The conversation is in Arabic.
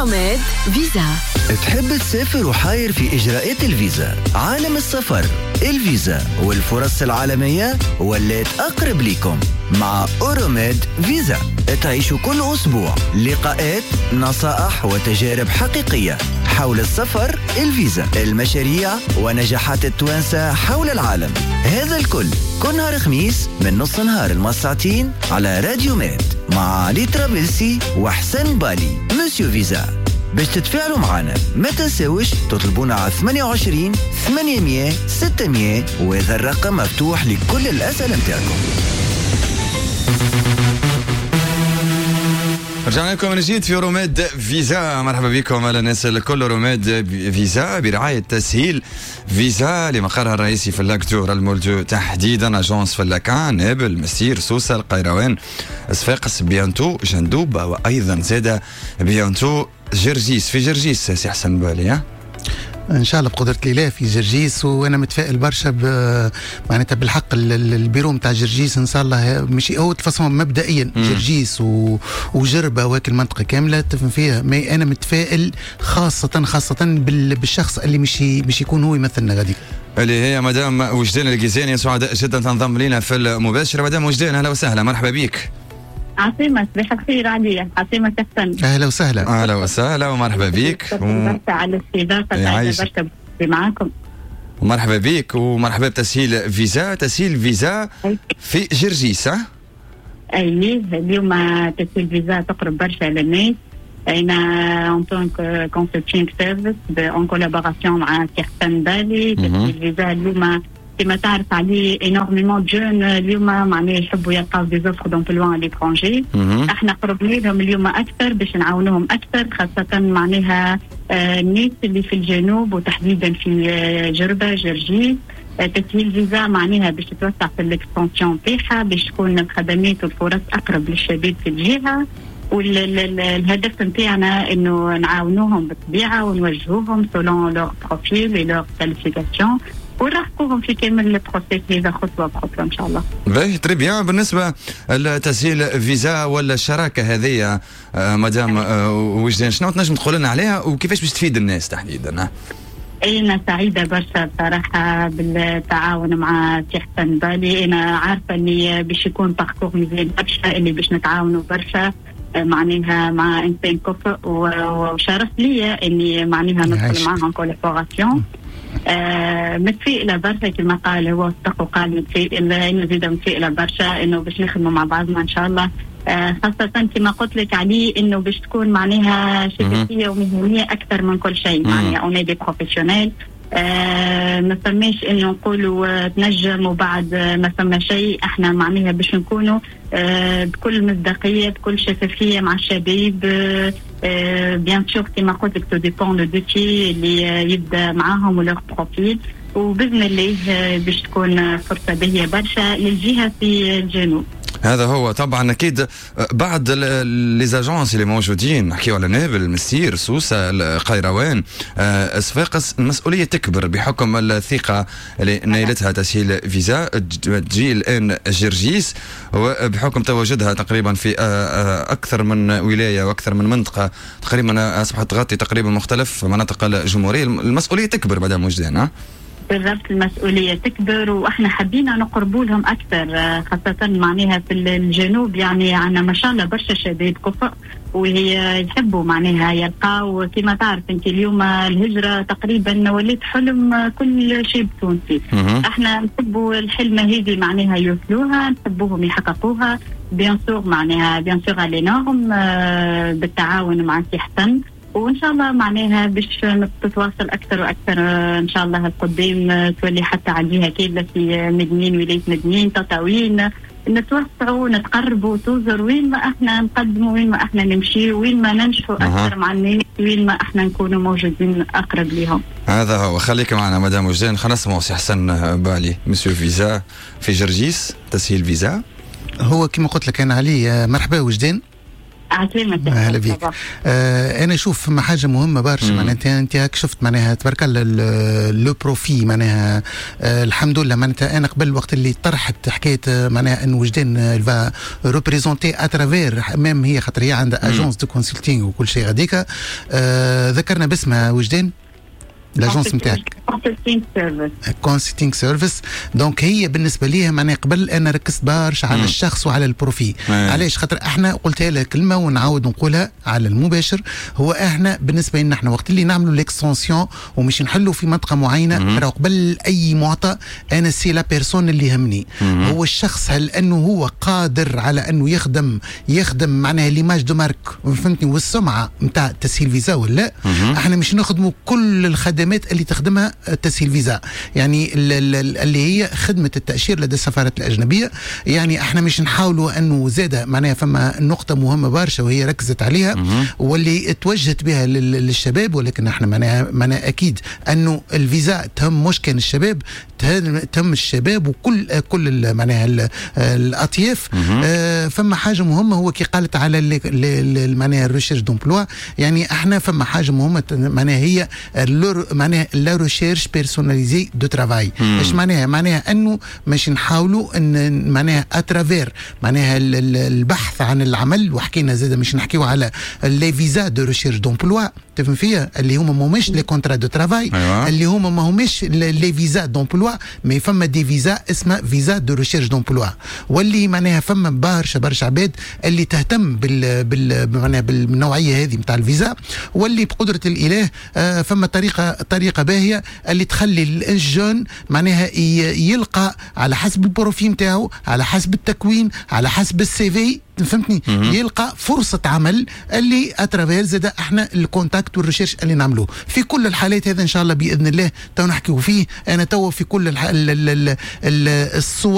يوروميد فيزا. تحب تسافر وحاير في إجراءات الفيزا؟ عالم السفر، الفيزا والفرص العالمية ولات أقرب لكم مع أوروميد فيزا. تعيشوا كل أسبوع لقاءات، نصائح وتجارب حقيقية حول السفر، الفيزا، المشاريع ونجاحات التوانسة حول العالم. هذا الكل كل نهار خميس من نص نهار المساعتين على راديو ميد مع علي طرابلسي وحسن بالي. مسيو فيزا. باش تتفاعلوا معنا ما تنسوش تطلبونا على 28 800 600 وهذا الرقم مفتوح لكل الأسئلة متاعكم. رجعنا لكم من جديد في يوروميد فيزا. مرحبا بكم على الناس الكل. يوروميد فيزا برعاية تسهيل فيزا لمقرها الرئيسي في اللاكتور المولدو، تحديدا اجونس فلاكان، نابل، مسير، سوسة، القيروان، صفاقس، بيانتو، جندوب، وايضا زاد بيانتو جرجيس. في جرجيس سي حسن بالي ان شاء الله بقدرة الله في جرجيس، وانا متفائل برشا معناتها بالحق البيرو نتاع جرجيس ان شاء الله مش هو تفصل مبدئيا جرجيس وجربه واكل المنطقه كامله تفهم فيها. ما انا متفائل خاصه بالشخص اللي مش يكون هو يمثلنا غادي، اللي هي مدام وجدان الجيزاني. سعداء جدا تنضم لنا في المباشر. مدام وجدان اهلا وسهلا، مرحبا بك. عاصمة صباح الخير عليا، عاصمة تحسن. اهلا وسهلا. اهلا وسهلا ومرحبا بك. على الاستضافة برشا معاكم. مرحبا بك ومرحبا بتسهيل فيزا. تسهيل فيزا في جرجيس. اي اليوم تسهيل فيزا تقرب برشا للناس. أنا en tant que consulting service en collaboration مع حسن بالي. تسهيل فيزا اليوم كما تعرف عليه énormément de jeunes اليوم معناه يحبوا يلقاو des offres d'emploi à l'étranger. احنا قربنا لهم اليوم اكثر باش نعاونوهم اكثر، خاصه معناها الناس اللي في الجنوب وتحديدا في جربه جرجيس. تسهيل فيزا معناها باش تتوسع في الاكستنسيون تاعها باش تكون الخدمات والفرص اقرب للشباب في الجهه. والهدف نتاعنا انه نعاونوهم بالطبيعه ونوجهوهم سولون لور بروفيل ولور كاليفيكاسيون ونرافقوهم في كامل البروسيس هذا خطوه بخطوه ان شاء الله. باهي تري بيان. بالنسبه لتسهيل فيزا ولا الشراكه هذه مدام وجدان، شنو تنجم تقول لنا عليها وكيفاش باش تفيد الناس تحديدا؟ أنا سعيدة برشا بصراحة بالتعاون مع حسن بالي. أنا عارفة اللي باش يكون باركور مزيان برشا، اللي باش نتعاونوا برشا معناها مع إنسان كفء، وشرف ليا إني معناها ندخل معهم كولابوراسيون. متفائلة برشا كما قال هو صدق وقال متفائلة، إنه زيدا متفائلة برشا إنه باش نخدموا مع بعضنا إن شاء الله. خاصة كما قلت لك عليه إنه باش تكون معناها شبكية ومهنية أكثر من كل شيء. معناها أوني دي بروفيسيونيل، ما فماش إنه نقولوا تنجم وبعد ما فما شيء. إحنا معناها باش نكونوا بكل مصداقية بكل شفافية مع الشباب. بيان سور كما قلت لك تو ديبون لو دوتي اللي يبدا معاهم ولور بروفيل، وبإذن الله باش تكون فرصة باهية برشا للجهة في الجنوب. هذا هو طبعا اكيد. بعض ليزاجونس اللي موجودين نحكيو على نابل، مسير، سوسة، القيروان، صفاقس، المسؤوليه تكبر بحكم الثقه اللي نيلتها تسهيل فيزا. تجي الان جرجيس وبحكم تواجدها تقريبا في اكثر من ولايه واكثر من منطقه، تقريبا اصبحت تغطي تقريبا مختلف مناطق الجمهوريه. المسؤوليه تكبر بعد وجدان. بالضبط المسؤولية تكبر، وإحنا حبينا نقربوا لهم أكثر، خاصة معناها في الجنوب. يعني عنا ما شاء الله برشا شباب كفء وهي يحبوا معناها يلقاو. كما تعرف أنت اليوم الهجرة تقريبا وليت حلم كل شاب تونسي. إحنا نحبوا الحلمة هذه معناها يوصلوها، نحبوهم يحققوها. بيان سور معناها بيان سور عليناهم بالتعاون مع سي حسن، وإن شاء الله معناها باش تتواصل أكثر وأكثر إن شاء الله القدام، تولي حتى عليها كاملة في مدنين ولاية مدنين تطاوين، نتوسعوا نتقربوا توزر وين ما احنا نقدموا، وين ما احنا نمشي، وين ما ننجحوا أكثر مع الناس، وين ما احنا نكونوا موجودين أقرب لهم. هذا هو. خليك معنا مدام وجدان. خلينا نسمعوا سي حسن بالي. مسيو فيزا في جرجيس، تسهيل فيزا. هو كما قلت لك أنا علي. مرحبا وجدان. عسلامة. اهلا بيك. انا اشوف ما حاجه مهمه برشا. معناتها انت هاك شفت معناها تبارك الله لو بروفي معناها الحمد لله. معناتها انا قبل وقت اللي طرحت حكايه معناها انه وجدان الفا ريبريزونتي اترافير ميم هي خاطر هي عندها اجونس دو كونسلتينغ وكل شيء هذيك. ذكرنا باسمها وجدان لاجونس نتاعك كونسلتينغ سيرفيس. دونك هي بالنسبه ليها معناها قبل انا ركزت برشا على الشخص وعلى البروفي. علاش؟ خاطر احنا قلتها لها كلمه ونعاود نقولها على المباشر. هو احنا بالنسبه لنا احنا وقت اللي نعملوا ليكستونسيون ومش نحلوا في منطقه معينه راه قبل اي معطى انا سي لا بيرسون اللي يهمني هو الشخص. هل انه هو قادر على انه يخدم معناها ليماج دو مارك فهمتني والسمعه نتاع تسهيل فيزا ولا احنا مش نخدموا كل الخدمات اللي تخدمها تسهيل فيزا. يعني اللي هي خدمة التأشير لدى السفارات الأجنبية. يعني احنا مش نحاولوا أنه زادة معناها فما نقطة مهمة برشا وهي ركزت عليها واللي توجهت بها للشباب. ولكن احنا معناها أكيد أنه الفيزا تهم مش كان الشباب تهم الشباب وكل معناها الأطياف. فما حاجة مهمة هو كي قالت على معناها الريشيرش دومبلوا. يعني احنا فما حاجة مهمة معناها هي معناها لا ريشيرش بيرسوناليزي دو ترافاي. ايش معناها انه مش نحاولوا ان معناها اترافير معناها البحث عن العمل. وحكينا زاد مش نحكيو على لي فيزا دو ريشيرش دومبلوا تفهم فيها اللي هما ماهمش لي كونترا دو ترافاي اللي هما ماهمش لي فيزا دومبلوا مي فما دي فيزا اسمها فيزا دو ريشيرش دومبلوا. واللي معناها فما برشا عباد اللي تهتم معناها بالنوعيه هذه نتاع الفيزا. واللي بقدره الاله فما طريقه باهيه اللي تخلي الجون معناها يلقى على حسب البروفيل نتاعو على حسب التكوين على حسب السي في فهمتني يلقى فرصة عمل اللي اترافير زاد احنا الكونتاكت والريشيرش اللي نعملوه في كل الحالات. هذا ان شاء الله باذن الله تو نحكيو فيه. انا تو في كل الصور